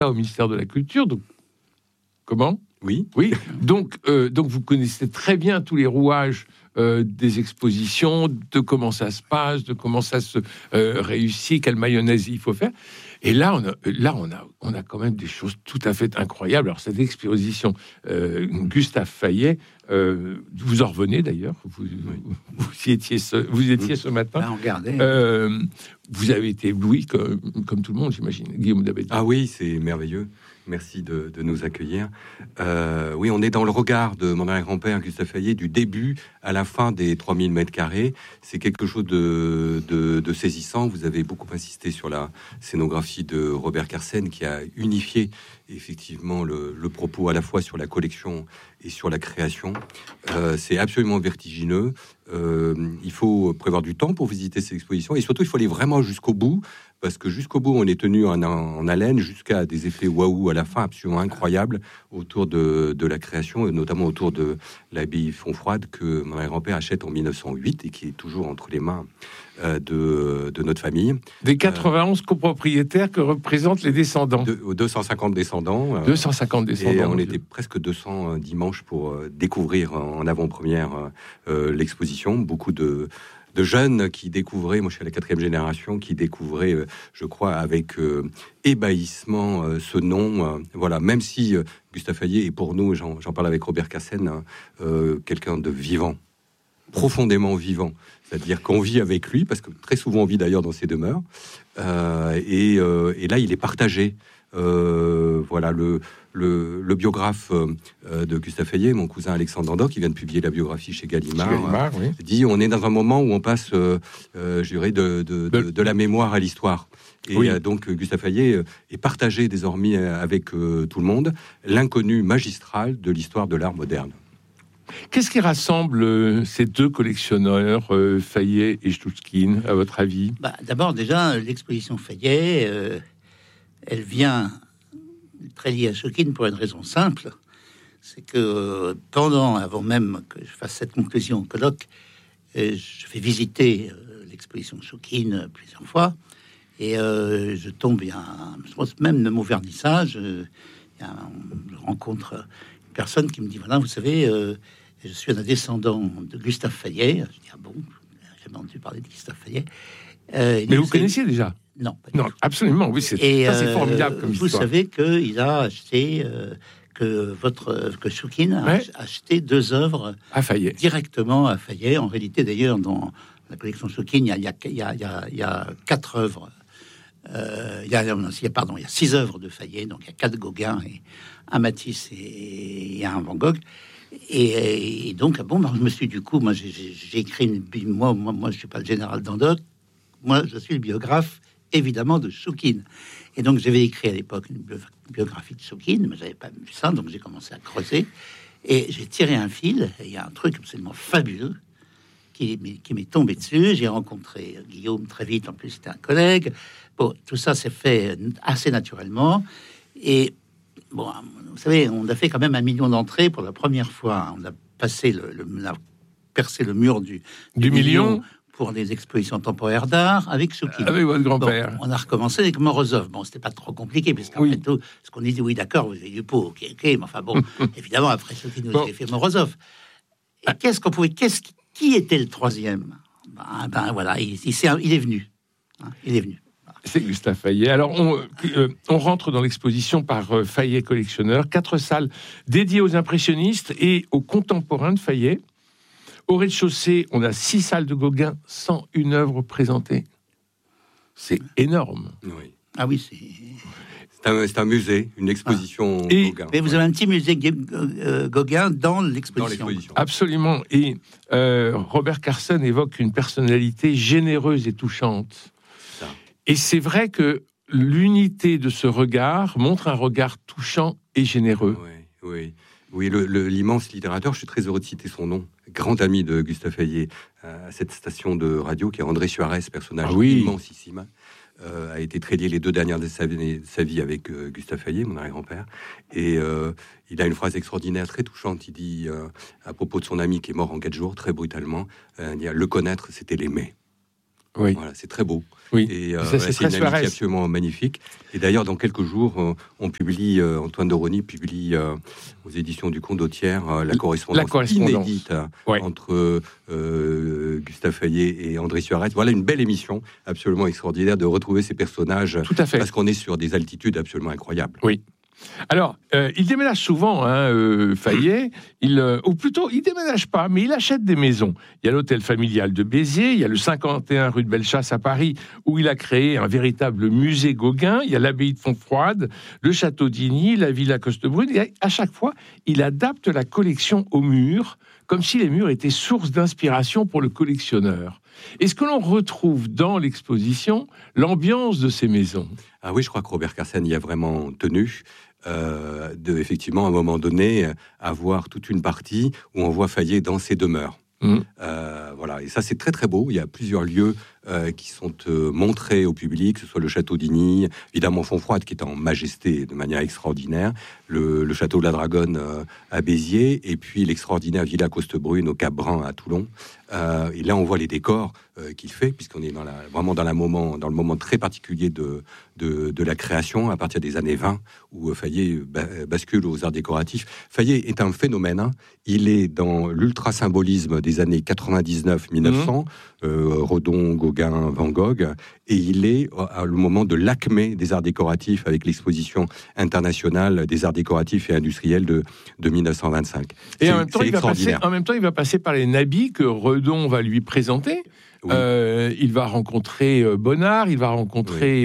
au ministère de la Culture. Donc, comment ? Oui. Donc, vous connaissez très bien tous les rouages des expositions, de comment ça se passe, de comment ça se réussit, quelle mayonnaise il faut faire. Et là, on a quand même des choses tout à fait incroyables. Alors, cette exposition Gustave Fayet, vous en revenez d'ailleurs. Vous y étiez ce matin. Ben, regardez. Vous avez été ébloui comme tout le monde, j'imagine. Guillaume Dabet. Ah oui, c'est merveilleux. Merci de nous accueillir. Oui, on est dans le regard de mon arrière-grand-père Gustave Fayet du début à la fin des 3000 mètres carrés. C'est quelque chose de saisissant. Vous avez beaucoup insisté sur la scénographie de Robert Carsen qui a unifié effectivement le propos à la fois sur la collection et sur la création. C'est absolument vertigineux. Il faut prévoir du temps pour visiter ces expositions et surtout il faut aller vraiment jusqu'au bout. Parce que jusqu'au bout, on est tenu en haleine jusqu'à des effets waouh à la fin absolument incroyables autour de la création, et notamment autour de l'abbaye Fontfroide que mon grand-père achète en 1908 et qui est toujours entre les mains de notre famille. Des 91 copropriétaires que représentent les descendants. 250 descendants. 250 descendants. Et on était presque 200 dimanche pour découvrir en avant-première l'exposition. Beaucoup de jeunes qui découvraient, moi je suis à la 4e génération, qui découvraient, je crois, avec ébahissement ce nom. Voilà, même si Gustave Fayet est pour nous, j'en parle avec Robert Cassen, quelqu'un de vivant, profondément vivant. C'est-à-dire qu'on vit avec lui, parce que très souvent on vit d'ailleurs dans ses demeures. Et là, il est partagé. Voilà, le biographe de Gustave Fayet, mon cousin Alexandre Dandot, qui vient de publier la biographie chez Gallimard, oui. Dit on est dans un moment où on passe, je dirais, de la mémoire à l'histoire. Et oui. Donc Gustave Fayet est partagé désormais avec tout le monde, l'inconnu magistral de l'histoire de l'art moderne. Qu'est-ce qui rassemble ces deux collectionneurs, Fayet et Stouchkine, à votre avis ? D'abord, déjà, l'exposition Fayet, elle vient très liée à Stouchkine pour une raison simple, c'est que avant même que je fasse cette conclusion au colloque, je fais visiter l'exposition Stouchkine plusieurs fois, et je tombe, je pense même de mon vernissage, je rencontre une personne qui me dit, voilà, vous savez, je suis un descendant de Gustave Fayet. Je dis, ah bon, j'ai jamais entendu parler de Gustave Fayet. Mais vous connaissiez déjà ? Non, non, absolument, oui, c'est formidable comme vous histoire. Savez qu'il a acheté, que Stouchkine a acheté 2 œuvres à Fayet, directement à Fayet. En réalité, d'ailleurs, dans la collection Stouchkine, il y a 4 œuvres. Il y a 6 œuvres de Fayet, donc il y a 4 Gauguin, et un Matisse et un Van Gogh. Et donc, je me suis j'ai écrit moi, je suis pas le général Dandot, moi, je suis le biographe, évidemment, de Stouchkine. Et donc, j'avais écrit à l'époque une biographie de Stouchkine, mais j'avais pas vu ça, donc j'ai commencé à creuser. Et j'ai tiré un fil, et il y a un truc absolument fabuleux qui m'est tombé dessus. J'ai rencontré Guillaume très vite, en plus, c'était un collègue. Bon, tout ça s'est fait assez naturellement. Et bon, vous savez, on a fait quand même 1 million d'entrées pour la première fois. On a passé on a percé le mur du million pour des expositions temporaires d'art avec Stouchkine. Avec votre grand-père. On a recommencé avec Morozov. Bon, c'était pas trop compliqué, parce qu'en fait, tout ce qu'on dit, oui, d'accord, vous avez du pot, ok, mais enfin bon, évidemment, après Stouchkine, nous avez fait Morozov. Et qui était le troisième ? Voilà, il est venu. Il est venu. C'est Gustave Fayet. Alors, on rentre dans l'exposition par Fayet collectionneur. 4 salles dédiées aux impressionnistes et aux contemporains de Fayet. Au rez-de-chaussée, on a 6 salles de Gauguin, 101 œuvres présentées. C'est énorme. Oui. Ah oui, c'est un musée, une exposition Gauguin. Mais vous avez un petit musée Gauguin dans l'exposition. Absolument. Et Robert Carsen évoque une personnalité généreuse et touchante. Ça. Et c'est vrai que l'unité de ce regard montre un regard touchant et généreux. Oui, l'immense littérateur, je suis très heureux de citer son nom, grand ami de Gustave Fayet, à cette station de radio, qui est André Suarez, personnage immensissime, a été très lié les 2 dernières de sa vie avec Gustave Fayet, mon arrière-grand-père. Et il a une phrase extraordinaire, très touchante. Il dit, à propos de son ami qui est mort en 4 jours, très brutalement, le connaître, c'était l'aimer. Oui. Voilà, c'est très beau. Oui. Et Ça, c'est c'est très une amitié Suarez. absolument magnifique. Et d'ailleurs, dans quelques jours, on publie, Antoine de Rony publie aux éditions du Condottière la correspondance inédite Ouais. entre Gustave Fayet et André Suarez. Voilà une belle émission absolument extraordinaire de retrouver ces personnages. Tout à fait. Parce qu'on est sur des altitudes absolument incroyables. Oui. Alors, il déménage souvent, Fayet, ou plutôt, il déménage pas, mais il achète des maisons. Il y a l'hôtel familial de Béziers, il y a le 51 rue de Bellechasse à Paris, où il a créé un véritable musée Gauguin, il y a l'abbaye de Fontfroide, le château d'Igny, la villa Costebrune, et à chaque fois, il adapte la collection aux murs, comme si les murs étaient source d'inspiration pour le collectionneur. Est-ce que l'on retrouve dans l'exposition l'ambiance de ces maisons ? Ah oui, je crois que Robert Carsen y a vraiment tenu. De effectivement à un moment donné avoir toute une partie où on voit Fayet dans ses demeures. Voilà, et ça c'est très très beau. Il y a plusieurs lieux qui sont montrés au public, que ce soit le château d'Igny, évidemment Fontfroide qui est en majesté de manière extraordinaire, le château de la Dragonne à Béziers, et puis l'extraordinaire villa Costebrune au Cap Brun à Toulon. Et là on voit les décors qu'il fait, puisqu'on est vraiment dans le moment très particulier de la création, à partir des années 20, où Fayet bascule aux arts décoratifs. Fayet est un phénomène, hein. Il est dans l'ultra-symbolisme des années 99-1900, Redon, Gauguin, Van Gogh, et il est à le moment de l'acmé des arts décoratifs avec l'exposition internationale des arts décoratifs et industriels de 1925. Et en même temps, il va passer par les nabis que Redon va lui présenter. Oui. Il va rencontrer Bonnard, il va rencontrer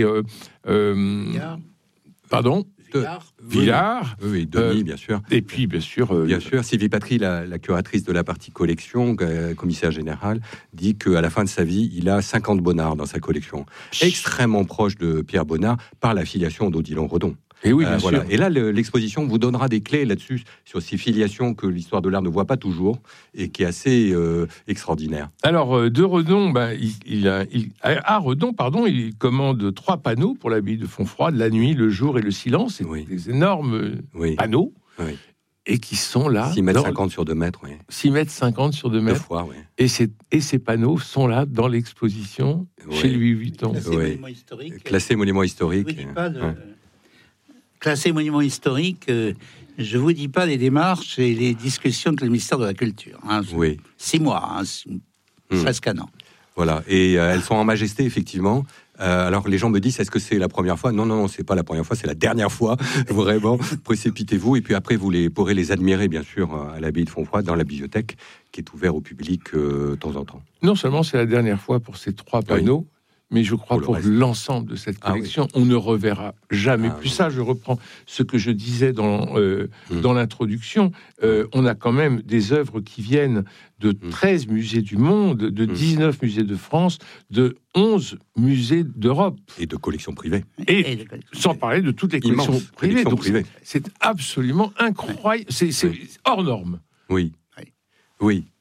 Villard, oui, Denis, bien sûr. Et puis, bien sûr, Sylvie Patry, la curatrice de la partie collection, commissaire générale, dit qu'à la fin de sa vie, il a 50 Bonnard dans sa collection, extrêmement proche de Pierre Bonnard par la filiation d'Odilon Redon. Et oui, bien sûr. Et là, l'exposition vous donnera des clés là-dessus, sur ces filiations que l'histoire de l'art ne voit pas toujours, et qui est assez extraordinaire. Alors, de Redon, à Redon, il commande 3 panneaux pour l'abbaye de Fontfroide, la nuit, le jour et le silence. C'est des énormes panneaux, et qui sont là... 6,50 mètres sur 2 mètres, oui. 6,50 mètres sur 2 mètres. 2 fois, oui. Et ces panneaux sont là, dans l'exposition, chez Louis Vuitton. Classé monument historique. Classé monument historique, je vous dis pas les démarches et les discussions avec le ministère de la Culture. 6 mois, presque un an. Voilà, et elles sont en majesté, effectivement. Alors les gens me disent, est-ce que c'est la première fois ? Non, c'est pas la première fois, c'est la dernière fois. Vraiment, précipitez-vous. Et puis après, vous pourrez les admirer, bien sûr, à l'abbaye de Fontfroide, dans la bibliothèque, qui est ouverte au public de temps en temps. Non seulement c'est la dernière fois pour ces 3 panneaux, mais je crois pour l'ensemble de cette collection, on ne reverra jamais plus ça. Je reprends ce que je disais dans l'introduction. On a quand même des œuvres qui viennent de 13 musées du monde, de 19 musées de France, de 11 musées d'Europe. Et de collections privées. Et sans parler de toutes les collections privées. Donc c'est absolument incroyable. C'est hors norme. Oui.